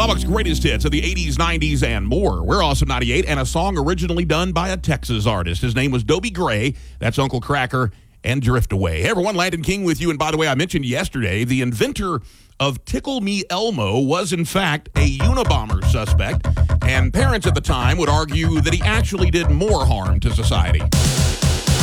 Lubbock's greatest hits of the 80s, 90s, and more. We're Awesome 98, and a song originally done by a Texas artist. His name was Dobie Gray. That's Uncle Kracker and Drift Away. Hey, everyone, Landon King with you. And by the way, I mentioned yesterday, the inventor of Tickle Me Elmo was, in fact, a Unabomber suspect. And parents at the time would argue that he actually did more harm to society.